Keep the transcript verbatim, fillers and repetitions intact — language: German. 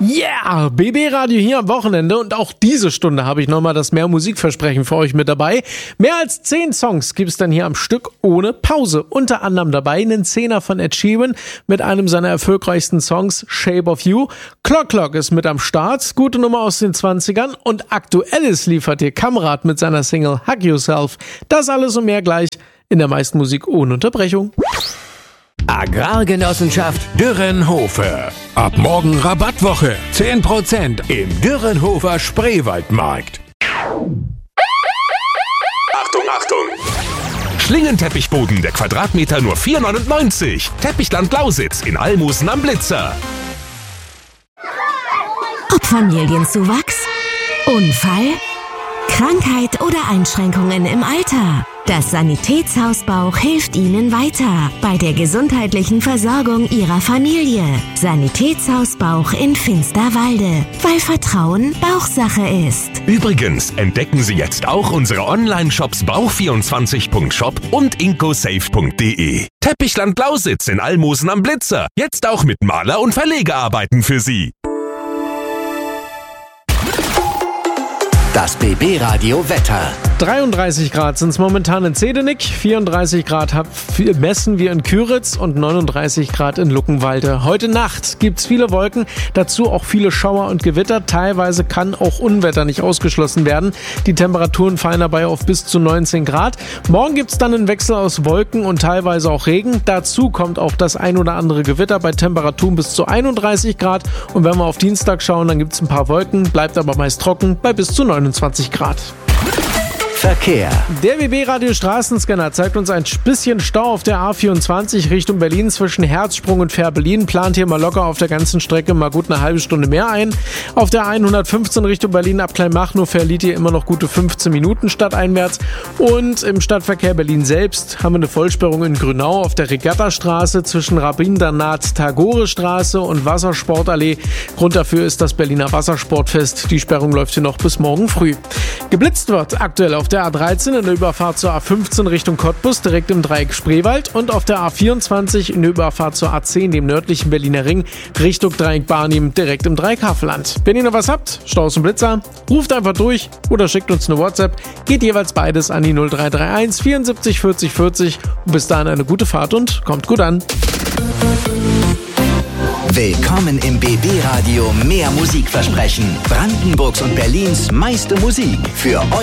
Yeah, B B-Radio hier am Wochenende und auch diese Stunde habe ich nochmal das Mehr Musikversprechen für euch mit dabei. Mehr als zehn Songs gibt's dann hier am Stück ohne Pause. Unter anderem dabei einen Zehner von Ed Sheeran mit einem seiner erfolgreichsten Songs, Shape of You. Clock Clock ist mit am Start, gute Nummer aus den zwanzigern und Aktuelles liefert dir Kamrat mit seiner Single Hug Yourself. Das alles und mehr gleich in der meisten Musik ohne Unterbrechung. Agrargenossenschaft Dürrenhofer. Ab morgen Rabattwoche. zehn Prozent im Dürrenhofer Spreewaldmarkt. Achtung, Achtung! Schlingenteppichboden, der Quadratmeter nur vier neunundneunzig. Teppichland Lausitz in Almosen am Blitzer. Ob Familienzuwachs, Unfall, Krankheit oder Einschränkungen im Alter. Das Sanitätshaus Bauch hilft Ihnen weiter bei der gesundheitlichen Versorgung Ihrer Familie. Sanitätshaus Bauch in Finsterwalde, weil Vertrauen Bauchsache ist. Übrigens entdecken Sie jetzt auch unsere Online-Shops bauch vierundzwanzig punkt shop und incosafe punkt de. Teppichland Lausitz in Almosen am Blitzer. Jetzt auch mit Maler- und Verlegearbeiten für Sie. Das B B-Radio Wetter. dreiunddreißig Grad sind es momentan in Zedenik, vierunddreißig Grad messen wir in Küritz und neununddreißig Grad in Luckenwalde. Heute Nacht gibt's viele Wolken, dazu auch viele Schauer und Gewitter. Teilweise kann auch Unwetter nicht ausgeschlossen werden. Die Temperaturen fallen dabei auf bis zu neunzehn Grad. Morgen gibt's dann einen Wechsel aus Wolken und teilweise auch Regen. Dazu kommt auch das ein oder andere Gewitter bei Temperaturen bis zu einunddreißig Grad. Und wenn wir auf Dienstag schauen, dann gibt's ein paar Wolken, bleibt aber meist trocken bei bis zu neunundzwanzig Grad. Verkehr. Der B B-Radio Straßenscanner zeigt uns ein bisschen Stau auf der A vierundzwanzig Richtung Berlin zwischen Herzsprung und Fährberlin. Plant hier mal locker auf der ganzen Strecke mal gut eine halbe Stunde mehr ein. Auf der hundertfünfzehn Richtung Berlin ab Kleinmachnow verliert hier immer noch gute fünfzehn Minuten stadteinwärts. Und im Stadtverkehr Berlin selbst haben wir eine Vollsperrung in Grünau auf der Regattastraße zwischen Rabindranath-Tagore-Straße und Wassersportallee. Grund dafür ist das Berliner Wassersportfest. Die Sperrung läuft hier noch bis morgen früh. Geblitzt wird aktuell auf der A dreizehn in der Überfahrt zur A fünfzehn Richtung Cottbus direkt im Dreieck Spreewald und auf der A vierundzwanzig in der Überfahrt zur A zehn, dem nördlichen Berliner Ring, Richtung Dreieck Barnim direkt im Dreieck Havelland. Wenn ihr noch was habt, Staus und Blitzer, ruft einfach durch oder schickt uns eine WhatsApp. Geht jeweils beides an die null drei drei eins vierundsiebzig vierzig vierzig. Und bis dahin eine gute Fahrt und kommt gut an. Willkommen im B B-Radio Mehr Musikversprechen. Brandenburgs und Berlins meiste Musik für euch.